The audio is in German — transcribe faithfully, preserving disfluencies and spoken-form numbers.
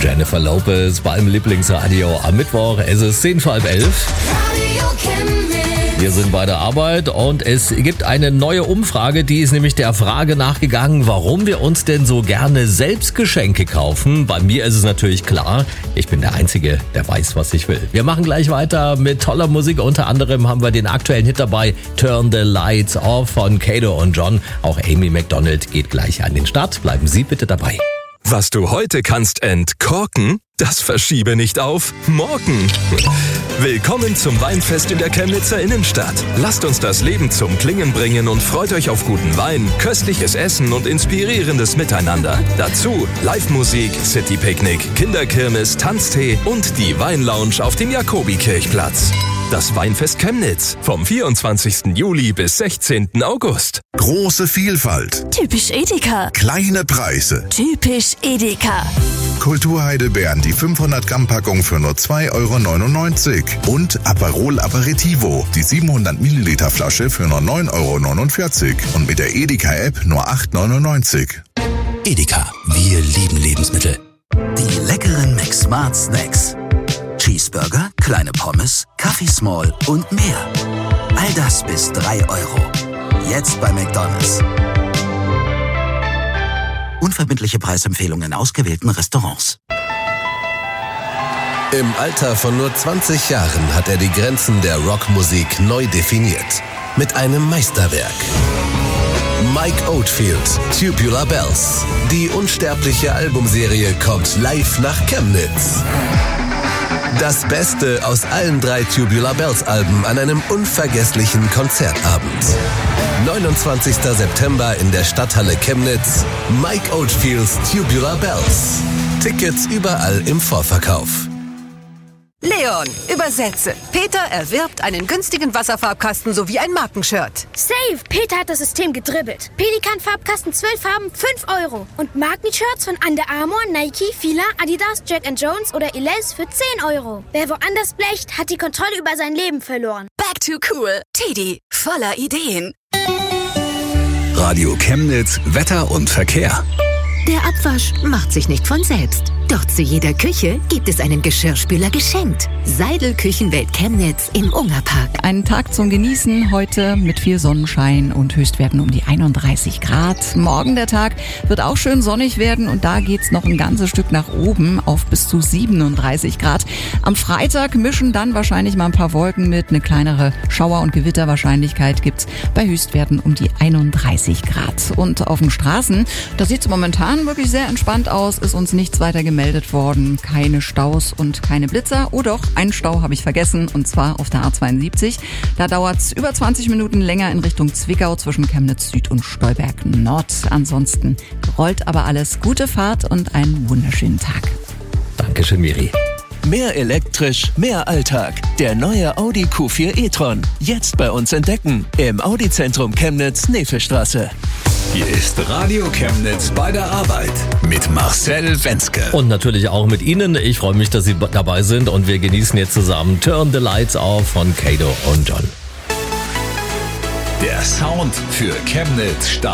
Jennifer Lopez beim Lieblingsradio am Mittwoch. Es ist zehn vor halb elf. Wir sind bei der Arbeit und es gibt eine neue Umfrage, die ist nämlich der Frage nachgegangen, warum wir uns denn so gerne selbst Geschenke kaufen. Bei mir ist es natürlich klar, ich bin der Einzige, der weiß, was ich will. Wir machen gleich weiter mit toller Musik. Unter anderem haben wir den aktuellen Hit dabei, Turn the Lights Off von Kato und John. Auch Amy Macdonald geht gleich an den Start. Bleiben Sie bitte dabei. Was du heute kannst entkorken, das verschiebe nicht auf morgen. Willkommen zum Weinfest in der Chemnitzer Innenstadt. Lasst uns das Leben zum Klingen bringen und freut euch auf guten Wein, köstliches Essen und inspirierendes Miteinander. Dazu Live-Musik, City-Picknick, Kinderkirmes, Tanztee und die Weinlounge auf dem Jakobikirchplatz. Das Weinfest Chemnitz vom vierundzwanzigsten Juli bis sechzehnten August. Große Vielfalt. Typisch Edeka. Kleine Preise. Typisch Edeka. Kulturheidelbeeren, die fünfhundert Gramm Packung für nur zwei Euro neunundneunzig. Und Aperol Aperitivo, die siebenhundert Milliliter Flasche für nur neun Euro neunundvierzig. Und mit der Edeka-App nur acht Euro neunundneunzig. Edeka, wir lieben Lebensmittel. Die leckeren McSmart Snacks. Cheeseburger, kleine Pommes, Kaffee Small und mehr. All das bis drei Euro. Jetzt bei McDonald's. Unverbindliche Preisempfehlungen in ausgewählten Restaurants. Im Alter von nur zwanzig Jahren hat er die Grenzen der Rockmusik neu definiert. Mit einem Meisterwerk. Mike Oldfield, Tubular Bells. Die unsterbliche Albumserie kommt live nach Chemnitz. Das Beste aus allen drei Tubular Bells Alben an einem unvergesslichen Konzertabend. neunundzwanzigsten September in der Stadthalle Chemnitz. Mike Oldfields Tubular Bells. Tickets überall im Vorverkauf. Leon, übersetze. Peter erwirbt einen günstigen Wasserfarbkasten sowie ein Markenshirt. Safe! Peter hat das System gedribbelt. Pelikan-Farbkasten zwölf Farben, fünf Euro. Und Markenshirts von Under Armour, Nike, Fila, Adidas, Jack and Jones oder Elize für zehn Euro. Wer woanders blecht, hat die Kontrolle über sein Leben verloren. Back to cool. Teddy, voller Ideen. Radio Chemnitz, Wetter und Verkehr. Der Abwasch macht sich nicht von selbst. Doch zu jeder Küche gibt es einen Geschirrspüler geschenkt. Seidel Küchenwelt Chemnitz im Ungerpark. Einen Tag zum Genießen heute mit viel Sonnenschein und Höchstwerten um die einunddreißig Grad. Morgen der Tag wird auch schön sonnig werden und da geht's noch ein ganzes Stück nach oben auf bis zu siebenunddreißig Grad. Am Freitag mischen dann wahrscheinlich mal ein paar Wolken mit. Eine kleinere Schauer- und Gewitterwahrscheinlichkeit gibt's bei Höchstwerten um die einunddreißig Grad. Und auf den Straßen, da sieht's momentan wirklich sehr entspannt aus, ist uns nichts weiter gemeldet worden. Keine Staus und keine Blitzer. Oh doch, einen Stau habe ich vergessen und zwar auf der A zweiundsiebzig. Da dauert es über zwanzig Minuten länger in Richtung Zwickau zwischen Chemnitz Süd und Stolberg Nord. Ansonsten rollt aber alles. Gute Fahrt und einen wunderschönen Tag. Dankeschön, Miri. Mehr elektrisch, mehr Alltag. Der neue Audi Q vier e-tron. Jetzt bei uns entdecken. Im Audi-Zentrum Chemnitz, Nefelstraße. Hier ist Radio Chemnitz bei der Arbeit mit Marcel Wenzke. Und natürlich auch mit Ihnen. Ich freue mich, dass Sie dabei sind und wir genießen jetzt zusammen Turn the Lights Off von Kato und John. Der Sound für Chemnitz Stadt.